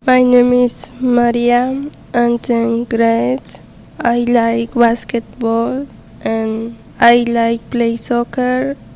My name is Maria. I'm 10th grade. I like basketball and I like play soccer